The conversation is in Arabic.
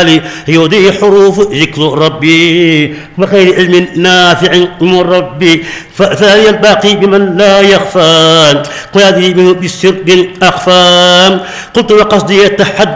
الجلال يودي حروف ذكر ربي وخير علم نافع من ربي فثاني الباقي بمن لا يخفى قيادي بالسر بالأخفى قلت وقصدي يتحدى